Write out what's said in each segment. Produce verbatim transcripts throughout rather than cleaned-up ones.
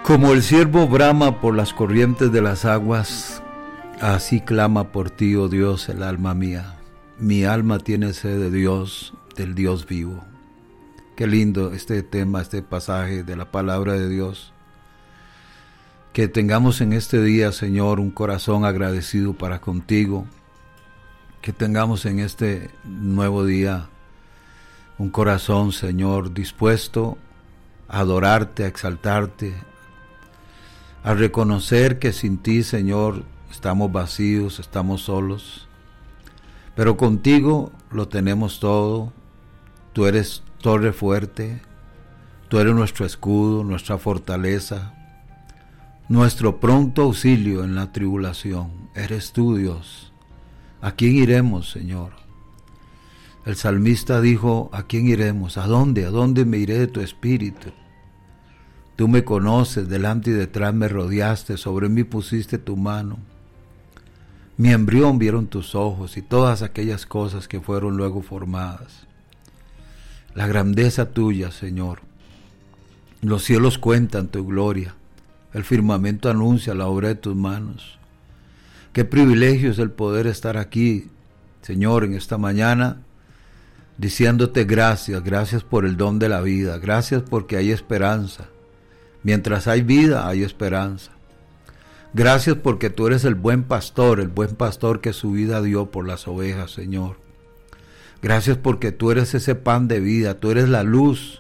Como el ciervo brama por las corrientes de las aguas, así clama por ti, oh Dios, el alma mía. Mi alma tiene sed de Dios, del Dios vivo. Qué lindo este tema, este pasaje de la palabra de Dios. Que tengamos en este día, Señor, un corazón agradecido para contigo. Que tengamos en este nuevo día un corazón, Señor, dispuesto a adorarte, a exaltarte, a reconocer que sin ti, Señor, estamos vacíos, estamos solos, pero contigo lo tenemos todo. Tú eres torre fuerte, tú eres nuestro escudo, nuestra fortaleza, nuestro pronto auxilio en la tribulación. Eres tú, Dios. ¿A quién iremos, Señor? El salmista dijo, ¿a quién iremos? ¿A dónde? ¿A dónde me iré de tu espíritu? Tú me conoces, delante y detrás me rodeaste, sobre mí pusiste tu mano. Mi embrión vieron tus ojos y todas aquellas cosas que fueron luego formadas. La grandeza tuya, Señor. Los cielos cuentan tu gloria, el firmamento anuncia la obra de tus manos. Qué privilegio es el poder estar aquí, Señor, en esta mañana, diciéndote gracias, gracias por el don de la vida, gracias porque hay esperanza. Mientras hay vida, hay esperanza. Gracias porque tú eres el buen pastor, el buen pastor que su vida dio por las ovejas, Señor. Gracias porque tú eres ese pan de vida, tú eres la luz.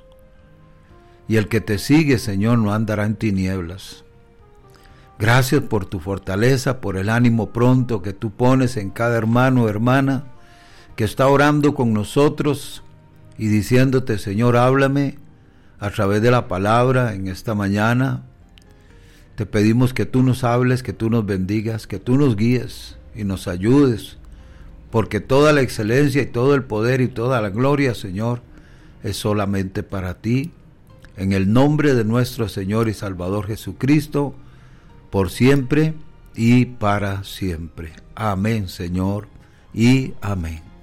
Y el que te sigue, Señor, no andará en tinieblas. Gracias por tu fortaleza, por el ánimo pronto que tú pones en cada hermano o hermana que está orando con nosotros y diciéndote, Señor, háblame a través de la palabra en esta mañana. Te pedimos que tú nos hables, que tú nos bendigas, que tú nos guíes y nos ayudes, porque toda la excelencia y todo el poder y toda la gloria, Señor, es solamente para ti, en el nombre de nuestro Señor y Salvador Jesucristo, por siempre y para siempre. Amén, Señor, y amén.